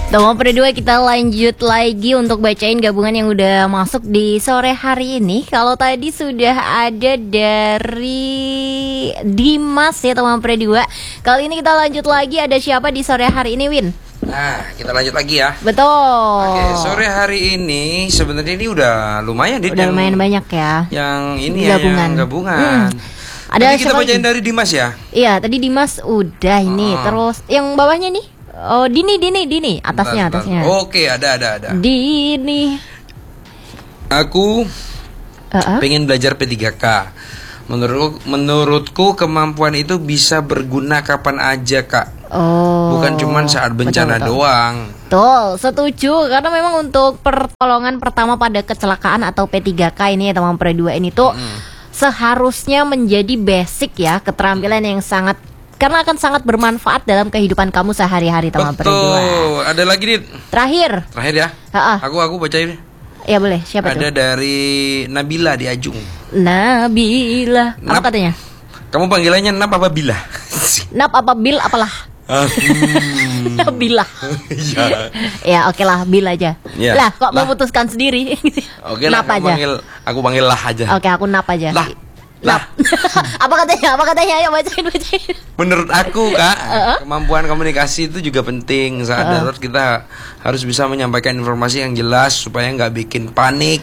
Teman Pre2 kita lanjut lagi untuk bacain gabungan yang udah masuk di sore hari ini. Kalau tadi sudah ada dari Dimas ya teman Pre2. Kali ini kita lanjut lagi, ada siapa di sore hari ini, Win? Nah, kita lanjut lagi ya. Betul. Oke, sore hari ini sebenarnya ini udah lumayan udah lumayan banyak ya. Yang ini gabungan. Ya, yang gabungan. Ada tadi kita bacain dari Dimas ya? Iya, tadi Dimas udah ini. Terus yang bawahnya nih. Oh, Dini, atasnya. Oke, ada. Dini. Aku pengen belajar P3K. Menurutku kemampuan itu bisa berguna kapan aja, Kak. Bukan cuma saat bencana doang. Betul, setuju. Karena memang untuk pertolongan pertama pada kecelakaan atau P3K ini ya teman Pre2 ini tuh seharusnya menjadi basic ya, keterampilan yang sangat, karena akan sangat bermanfaat dalam kehidupan kamu sehari-hari teman Pre2. Betul. Ada lagi nih. Terakhir ya. Aku bacain. Ya boleh. Siapa tuh? Ada dari Nabila di Ajung. Nabila. Apa katanya? Kamu panggilannya Nap apa Bila? Nap apa Bil apalah? Bila. Ya oke lah, Bil aja. Ya. Lah kok memutuskan sendiri? Oke lah, aku panggil lah aja. Oke, aku Nap aja. Lah. Apa katanya? Ayo bacain. Menurut aku, Kak, kemampuan komunikasi itu juga penting. Saat darurat kita harus bisa menyampaikan informasi yang jelas supaya nggak bikin panik.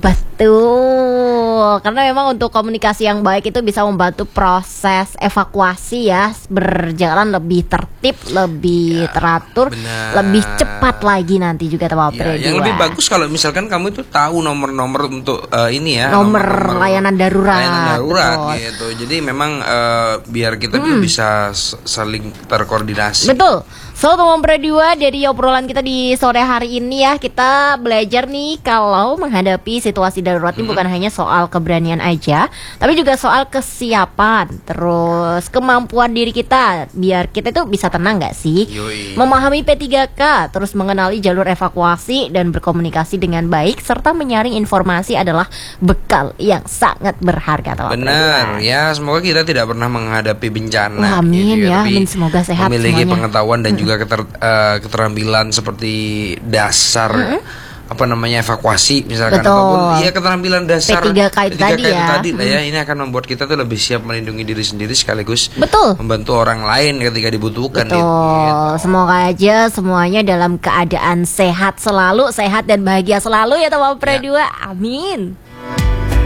Betul, karena memang untuk komunikasi yang baik itu bisa membantu proses evakuasi ya berjalan lebih tertib, lebih teratur, lebih cepat lagi nanti juga teman Pre2. Yang lebih bagus kalau misalkan kamu itu tahu nomor-nomor untuk ini ya, nomor layanan darurat gitu. Jadi memang biar kita bisa saling terkoordinasi. Betul. So teman Pre2, dari obrolan kita di sore hari ini ya, kita belajar nih kalau menghadapi situasi darurat ini bukan hanya soal keberanian aja, tapi juga soal kesiapan, terus kemampuan diri kita biar kita itu bisa tenang gak sih? Memahami P3K, terus mengenali jalur evakuasi dan berkomunikasi dengan baik, serta menyaring informasi adalah bekal yang sangat berharga teman Benar ya, semoga kita tidak pernah menghadapi bencana. Amin ya, amin, semoga sehat memiliki semuanya. Pengetahuan dan juga keterampilan seperti dasar evakuasi misalkan. Ataupun keterampilan dasar P3K itu tadi ya. Ini akan membuat kita tuh lebih siap melindungi diri sendiri sekaligus membantu orang lain ketika dibutuhkan. Semoga aja semuanya dalam keadaan sehat selalu, sehat dan bahagia selalu ya teman Pre2. Amin.